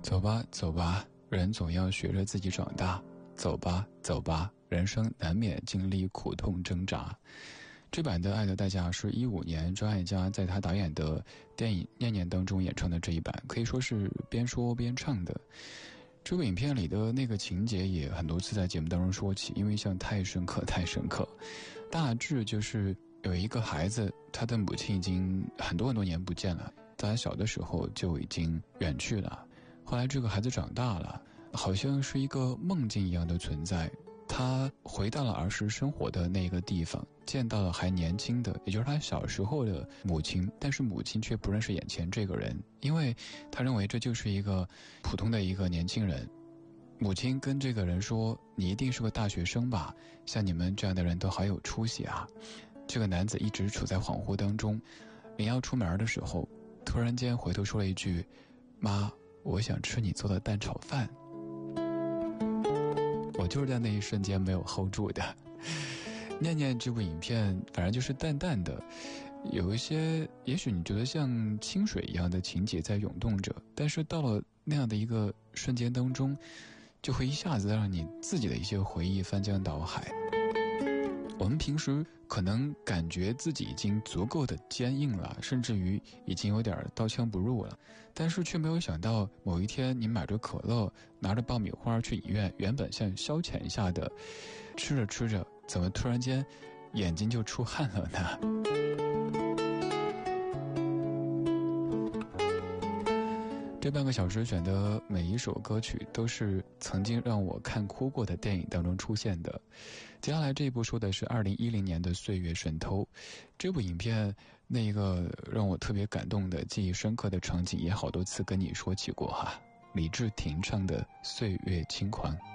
走吧走吧，人总要学着自己长大。走吧走吧，人生难免经历苦痛挣扎。这版的《爱的代价》是15年张艾嘉在他导演的电影《念念》当中演唱的这一版，可以说是边说边唱的。这部影片里的那个情节也很多次在节目当中说起，因为像太深刻太深刻。大致就是有一个孩子，他的母亲已经很多年不见了，在他小的时候就已经远去了。后来这个孩子长大了，好像是一个梦境一样的存在，他回到了儿时生活的那个地方，见到了还年轻的，也就是他小时候的母亲，但是母亲却不认识眼前这个人，因为他认为这就是一个普通的一个年轻人。母亲跟这个人说，你一定是个大学生吧，像你们这样的人都好有出息啊。这个男子一直处在恍惚当中，临要出门的时候，突然间回头说了一句，妈，我想吃你做的蛋炒饭。我就是在那一瞬间没有 hold 住的。念念这部影片反正就是淡淡的，有一些也许你觉得像清水一样的情节在涌动着，但是到了那样的一个瞬间当中，就会一下子让你自己的一些回忆翻江倒海。我们平时可能感觉自己已经足够的坚硬了，甚至于已经有点刀枪不入了，但是却没有想到某一天你买着可乐，拿着爆米花去医院，原本像消遣一下的吃着吃着，怎么突然间眼睛就出汗了呢？这半个小时选的每一首歌曲都是曾经让我看哭过的电影当中出现的。接下来这一部说的是2010年的《岁月神偷》。这部影片那个让我特别感动的记忆深刻的场景也好多次跟你说起过哈，李治廷唱的《岁月轻狂》。